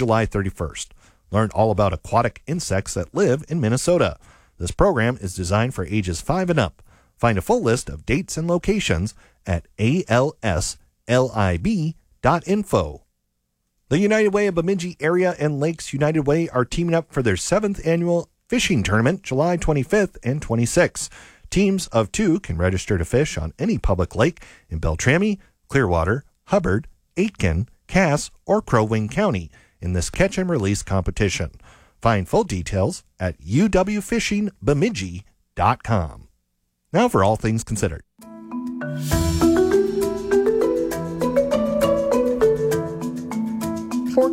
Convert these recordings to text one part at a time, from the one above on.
July 31st. Learn all about aquatic insects that live in Minnesota. This program is designed for ages 5 and up. Find a full list of dates and locations at alslib.info. The United Way of Bemidji Area and Lakes United Way are teaming up for their 7th annual fishing tournament, July 25th and 26th. Teams of 2 can register to fish on any public lake in Beltrami, Clearwater, Hubbard, Aitkin, Cass, or Crow Wing County in this catch and release competition. Find full details at uwfishingbemidji.com. Now for All Things Considered. For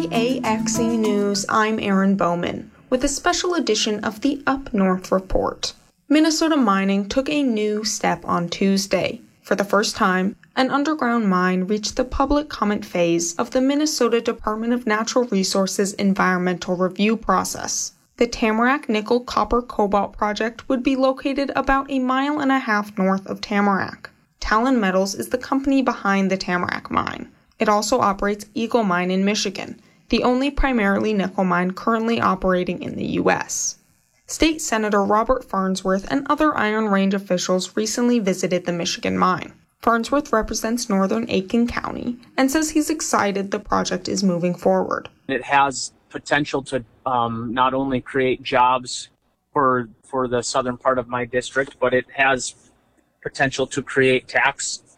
KAXE News, I'm Erin Bowman with a special edition of the Up North Report. Minnesota mining took a new step on Tuesday. For the first time, an underground mine reached the public comment phase of the Minnesota Department of Natural Resources environmental review process. The Tamarack Nickel Copper Cobalt project would be located about a mile and a half north of Tamarack. Talon Metals is the company behind the Tamarack mine. It also operates Eagle Mine in Michigan, the only primarily nickel mine currently operating in the U.S. State Senator Robert Farnsworth and other Iron Range officials recently visited the Michigan mine. Farnsworth represents northern Aitkin County and says he's excited the project is moving forward. It has potential to not only create jobs for the southern part of my district, but it has potential to create a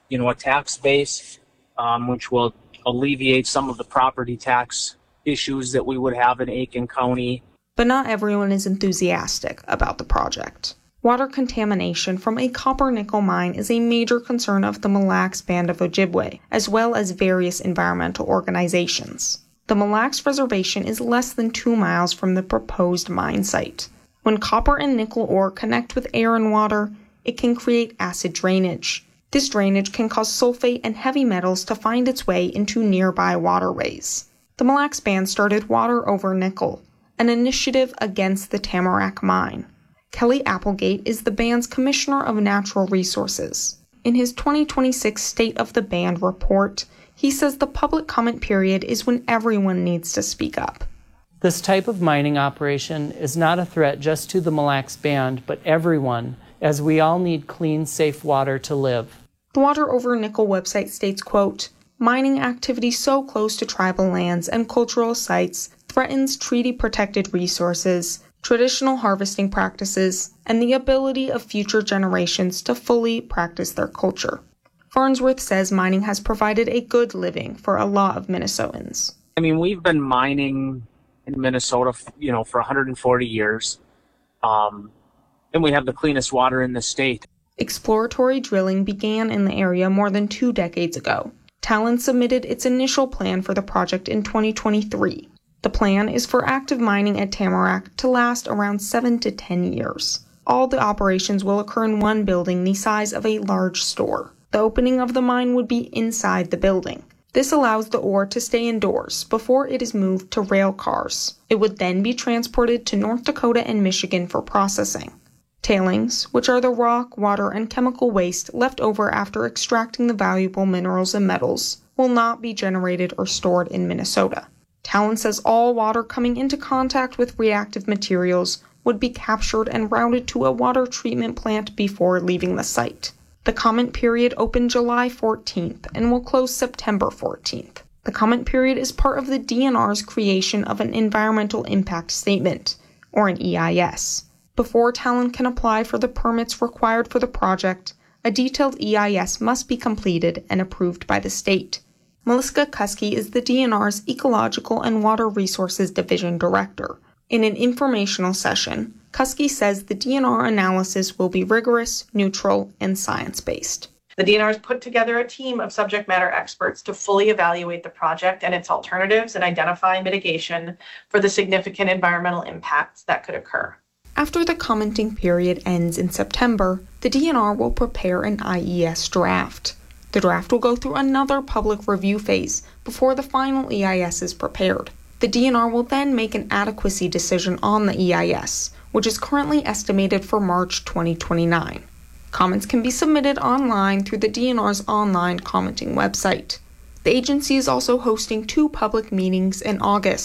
tax base, which will alleviate some of the property tax issues that we would have in Aitkin County. But not everyone is enthusiastic about the project. Water contamination from a copper-nickel mine is a major concern of the Mille Lacs Band of Ojibwe, as well as various environmental organizations. The Mille Lacs Reservation is less than 2 miles from the proposed mine site. When copper and nickel ore connect with air and water, it can create acid drainage. This drainage can cause sulfate and heavy metals to find its way into nearby waterways. The Mille Lacs Band started Water Over Nickel, an initiative against the Tamarack mine. Kelly Applegate is the band's Commissioner of Natural Resources. In his 2026 State of the Band report, he says the public comment period is when everyone needs to speak up. This type of mining operation is not a threat just to the Mille Lacs Band, but everyone, as we all need clean, safe water to live. The Water Over Nickel website states, quote, "Mining activity so close to tribal lands and cultural sites threatens treaty-protected resources, traditional harvesting practices, and the ability of future generations to fully practice their culture." Farnsworth says mining has provided a good living for a lot of Minnesotans. I mean, we've been mining in Minnesota, for 140 years, and we have the cleanest water in the state. Exploratory drilling began in the area more than 2 decades ago. Talon submitted its initial plan for the project in 2023. The plan is for active mining at Tamarack to last around 7 to 10 years. All the operations will occur in one building the size of a large store. The opening of the mine would be inside the building. This allows the ore to stay indoors before it is moved to rail cars. It would then be transported to North Dakota and Michigan for processing. Tailings, which are the rock, water, and chemical waste left over after extracting the valuable minerals and metals, will not be generated or stored in Minnesota. Talon says all water coming into contact with reactive materials would be captured and routed to a water treatment plant before leaving the site. The comment period opened July 14th and will close September 14th. The comment period is part of the DNR's creation of an Environmental Impact Statement, or an EIS. Before Talon can apply for the permits required for the project, a detailed EIS must be completed and approved by the state. Melissa Kuski is the DNR's Ecological and Water Resources Division Director. In an informational session, Kuski says the DNR analysis will be rigorous, neutral, and science-based. The DNR has put together a team of subject matter experts to fully evaluate the project and its alternatives and identify mitigation for the significant environmental impacts that could occur. After the commenting period ends in September, the DNR will prepare an IES draft. The draft will go through another public review phase before the final EIS is prepared. The DNR will then make an adequacy decision on the EIS, which is currently estimated for March 2029. Comments can be submitted online through the DNR's online commenting website. The agency is also hosting 2 public meetings in August